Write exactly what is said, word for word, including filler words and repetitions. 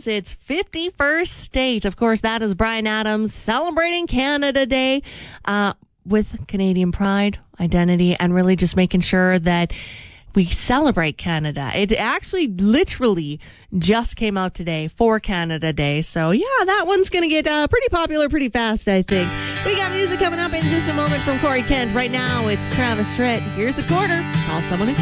its fifty-first state. Of course, that is Bryan Adams celebrating Canada Day uh, with Canadian pride, identity, and really just making sure that we celebrate Canada. It actually literally just came out today for Canada Day. So, yeah, that one's going to get uh, pretty popular pretty fast, I think. We got music coming up in just a moment from Corey Kent. Right now, it's Travis Tritt. Here's a quarter. Call someone who